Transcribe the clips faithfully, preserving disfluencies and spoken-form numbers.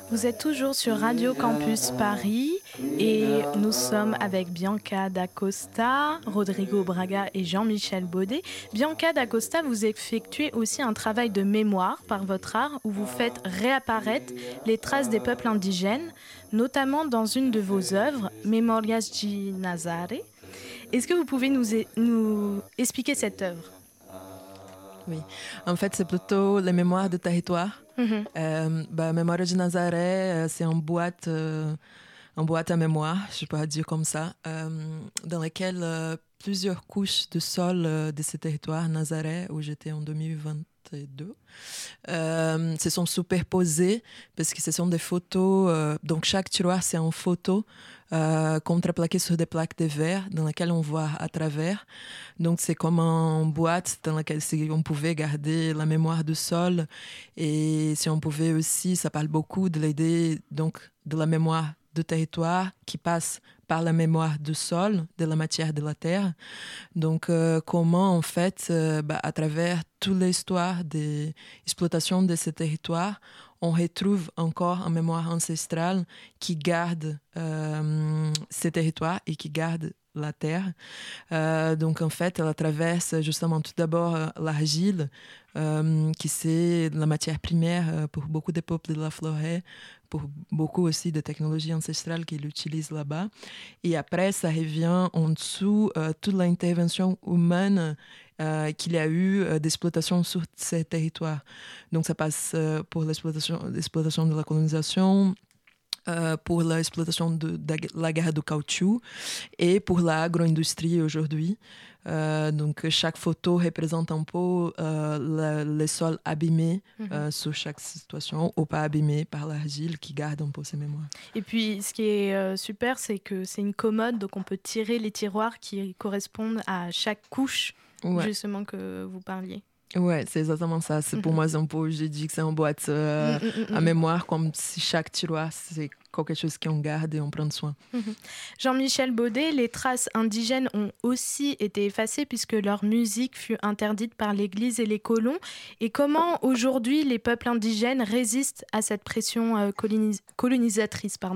Vous êtes toujours sur Radio Campus Paris et nous sommes avec Bianca Dacosta, Rodrigo Braga et Jean-Michel Baudet. Bianca Dacosta, vous effectuez aussi un travail de mémoire par votre art où vous faites réapparaître les traces des peuples indigènes, notamment dans une de vos œuvres, Memorias de Nazaré. Est-ce que vous pouvez nous, nous expliquer cette œuvre? Oui, en fait, c'est plutôt les mémoires de territoire. Mm-hmm. Euh, bah, Mémoire de Nazaré, c'est une boîte, euh, une boîte à mémoire, je peux dire comme ça, euh, dans laquelle euh, plusieurs couches de sol euh, de ce territoire, Nazaré, où j'étais en deux mille vingt-deux, euh, se sont superposées parce que ce sont des photos. Euh, donc, chaque tiroir, c'est une photo euh, contreplaquée sur des plaques de verre dans laquelle on voit à travers. Donc, c'est comme une boîte dans laquelle on pouvait garder la mémoire du sol. Et si on pouvait aussi, ça parle beaucoup de l'idée donc, de la mémoire du territoire qui passe par la mémoire du sol, de la matière de la terre. Donc, euh, comment, en fait, euh, bah, à travers toute l'histoire des exploitations de ce territoire, on retrouve encore une mémoire ancestrale qui garde euh, ces territoires et qui garde la terre. Euh, donc, en fait, elle traverse justement tout d'abord euh, l'argile, euh, qui c'est la matière primaire euh, pour beaucoup des peuples de la forêt, pour beaucoup aussi de technologies ancestrales qu'ils utilisent là-bas. Et après, ça revient en dessous euh, toute l'intervention humaine euh, qu'il y a eu euh, d'exploitation sur ces territoires. Donc, ça passe euh, pour l'exploitation, l'exploitation de la colonisation, Euh, pour l'exploitation de, de la guerre du caoutchouc et pour l'agro-industrie aujourd'hui. Euh, donc, chaque photo représente un peu euh, le, le sol abîmé mm-hmm. euh, sur chaque situation ou pas abîmé par l'argile qui garde un peu ses mémoires. Et puis, ce qui est euh, super, c'est que c'est une commode, donc on peut tirer les tiroirs qui correspondent à chaque couche, ouais. justement, que vous parliez. Ouais, c'est exactement ça. C'est, mm-hmm. Pour moi, c'est un peu, j'ai dit que c'est une boîte euh, mm-hmm. à mémoire, comme si chaque tiroir, c'est quelque chose qu'on garde et on prend soin. Mm-hmm. Jean-Michel Baudet, les traces indigènes ont aussi été effacées puisque leur musique fut interdite par l'Église et les colons. Et comment, aujourd'hui, les peuples indigènes résistent à cette pression euh, colonis- colonisatrice, pardon ?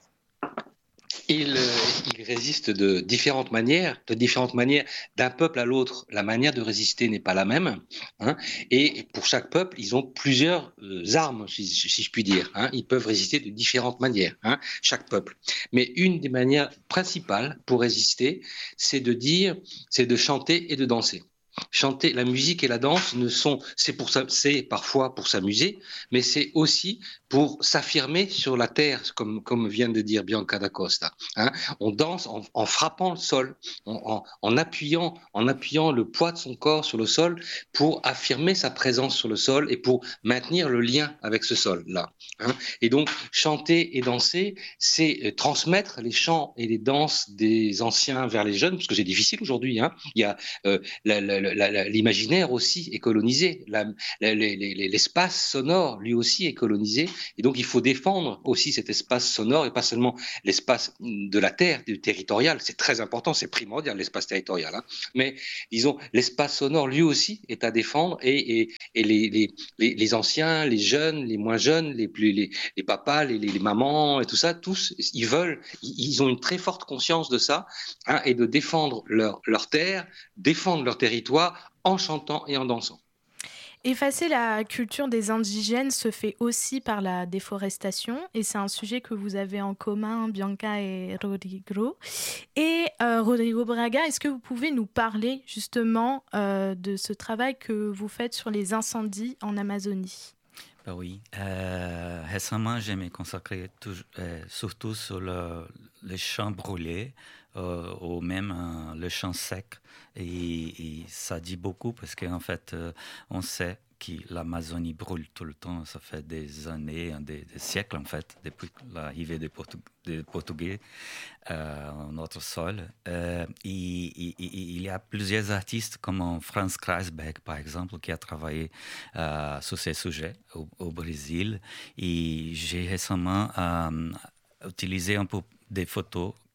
Il, il résiste de différentes manières, de différentes manières d'un peuple à l'autre. La manière de résister n'est pas la même, hein, et pour chaque peuple, ils ont plusieurs euh, armes, si, si je puis dire. Hein, ils peuvent résister de différentes manières, hein, chaque peuple. Mais une des manières principales pour résister, c'est de dire, c'est de chanter et de danser. Chanter, la musique et la danse ne sont, c'est pour ça, c'est parfois pour s'amuser, mais c'est aussi pour s'affirmer sur la terre, comme comme vient de dire Bianca Dacosta. Hein, on danse en, en frappant le sol, en, en, en appuyant, en appuyant le poids de son corps sur le sol pour affirmer sa présence sur le sol et pour maintenir le lien avec ce sol-là. Hein. Et donc, chanter et danser, c'est transmettre les chants et les danses des anciens vers les jeunes, parce que c'est difficile aujourd'hui. Hein. Il y a euh, la, la, La, la, l'imaginaire aussi est colonisé, la, la, les, les, l'espace sonore lui aussi est colonisé, et donc il faut défendre aussi cet espace sonore et pas seulement l'espace de la terre, du territorial, c'est très important, c'est primordial l'espace territorial, hein. Mais disons l'espace sonore lui aussi est à défendre et, et, et les, les, les, les anciens, les jeunes, les moins jeunes, les, plus, les, les papas, les, les, les mamans et tout ça, tous ils veulent, ils ont une très forte conscience de ça, hein, et de défendre leur, leur terre, défendre leur territoire en chantant et en dansant. Effacer la culture des indigènes se fait aussi par la déforestation et c'est un sujet que vous avez en commun, Bianca et Rodrigo. Et euh, Rodrigo Braga, est-ce que vous pouvez nous parler justement euh, de ce travail que vous faites sur les incendies en Amazonie ? Ben oui, euh, récemment, j'ai me consacré tout, euh, surtout sur le, les champs brûlés euh, ou même euh, le champ sec. Et, et ça dit beaucoup parce qu'en fait, euh, on sait que l'Amazonie brûle tout le temps. Ça fait des années, des, des siècles en fait, depuis l'arrivée des, Portu- des Portugais euh, dans notre sol. Euh, et, et, et, il y a plusieurs artistes comme Franz Kreisberg, par exemple, qui a travaillé euh, sur ces sujets au, au Brésil. Et j'ai récemment euh, utilisé un peu des photos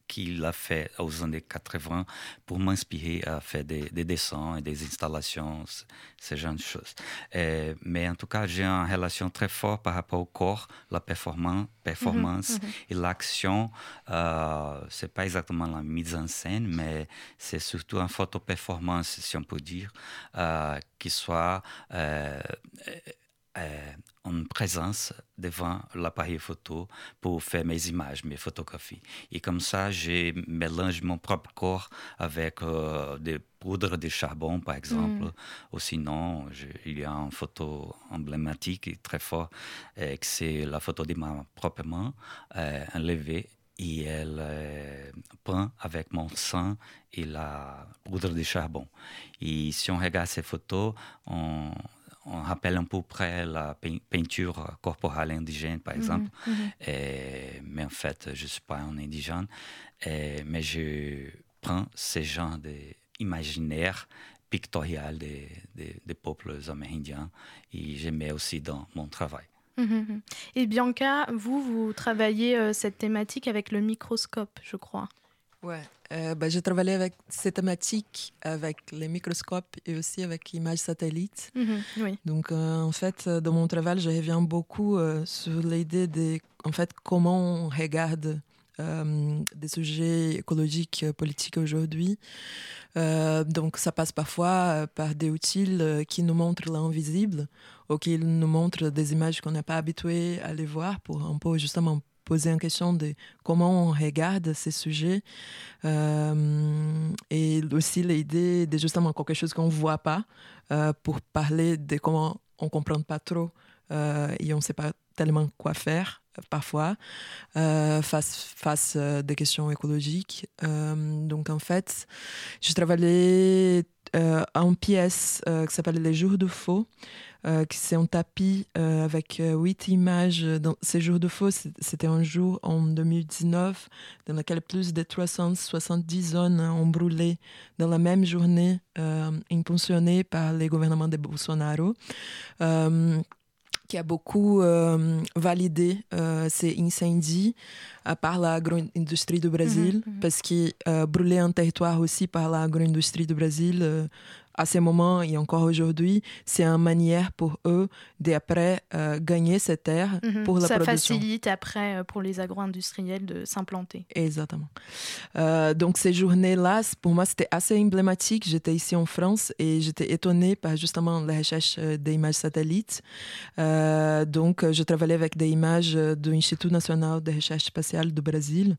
qu'il a fait aux années quatre-vingts pour m'inspirer à faire des, des dessins et des installations, ce genre de choses. Et, mais en tout cas, j'ai une relation très forte par rapport au corps, la performance, performance mm-hmm. et l'action. Euh, ce n'est pas exactement la mise en scène, mais c'est surtout une photo-performance, si on peut dire, euh, qui soit euh, euh, en présence devant l'appareil photo pour faire mes images, mes photographies. Et comme ça, je mélange mon propre corps avec euh, des poudres de charbon, par exemple. Mm. Ou sinon, je, il y a une photo emblématique et très forte, euh, que c'est la photo de ma propre main euh, enlevée. Et elle euh, peint avec mon sang et la poudre de charbon. Et si on regarde ces photos, on, on rappelle un peu près la peinture corporelle indigène, par exemple. Mm-hmm. Et, mais en fait, je ne suis pas un indigène. Et, mais je prends ce genre d'imaginaire pictorial des, des, des peuples amérindiens et je mets aussi dans mon travail. Et Bianca, vous, vous travaillez euh, cette thématique avec le microscope, je crois. Ouais, euh, bah, j'ai travaillé avec cette thématique avec les microscopes et aussi avec images satellites. Mm-hmm, oui. Donc, euh, en fait, dans mon travail, je reviens beaucoup euh, sur l'idée de, en fait, comment on regarde euh, des sujets écologiques, euh, politiques aujourd'hui. Euh, donc, ça passe parfois euh, par des outils euh, qui nous montrent l'invisible ou qui nous montrent des images qu'on n'est pas habitué à les voir pour un peu justement poser une question de comment on regarde ces sujets euh, et aussi l'idée de justement quelque chose qu'on ne voit pas euh, pour parler de comment on ne comprend pas trop euh, et on ne sait pas tellement quoi faire parfois euh, face, face à des questions écologiques. Euh, donc en fait, j'ai travaillé euh, en pièce euh, qui s'appelle Les Jours de Faux. Euh, c'est un tapis euh, avec euh, huit images. Dans ces jours de faux, c'était un jour en deux mille dix-neuf dans lequel plus de trois cent soixante-dix zones ont brûlé dans la même journée, euh, impulsionnée par les gouvernements de Bolsonaro. Euh, qui a beaucoup euh, validé euh, ces incendies euh, par l'agro-industrie du Brésil, mmh, mmh. parce que euh, brûler un territoire aussi par l'agro-industrie du Brésil, euh, à ce moment et encore aujourd'hui, c'est une manière pour eux d'après euh, gagner cette terre mmh, pour la ça production. Ça facilite après pour les agro-industriels de s'implanter. Exactement. Euh, donc ces journées-là, pour moi, c'était assez emblématique. J'étais ici en France et j'étais étonnée par justement la recherche des images satellites. Euh, donc je travaillais avec des images de l'Institut national de recherche spatiale du Brésil.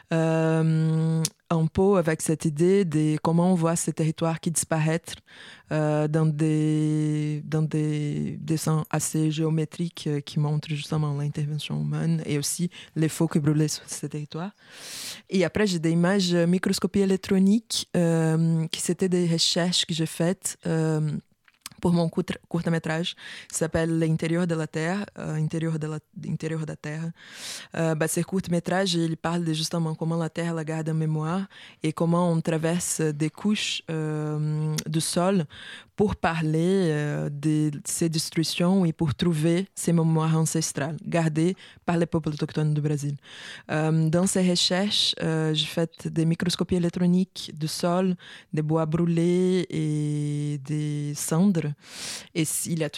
Euh, un peu avec cette idée de comment on voit ces territoires qui disparaissent euh, dans des, dans des dessins assez géométriques euh, qui montrent justement l'intervention humaine et aussi les feux qui brûlaient sur ces territoires. Et après, j'ai des images microscopie électronique euh, qui c'était des recherches que j'ai faites euh, pour mon court-métrage, qui s'appelle L'intérieur de la Terre, euh, intérieur de la, intérieur da Terre. Euh, bah, ce court-métrage, il parle de justement comment la Terre la garde en mémoire et comment on traverse des couches euh, du sol pour parler euh, de ces destructions et pour trouver ces mémoires ancestrales gardées par les peuples autochtones du Brésil. Euh, dans ces recherches, euh, j'ai fait des microscopies électroniques du sol, des bois brûlés et des cendres. Et il y a